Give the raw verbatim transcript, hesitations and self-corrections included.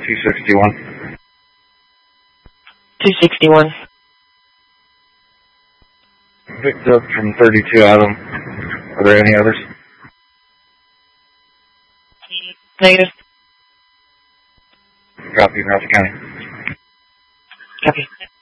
two sixty-one. two sixty-one. Picked up from thirty-two Adam. Are there any others? Negative. Copy, Nelson County. Copy.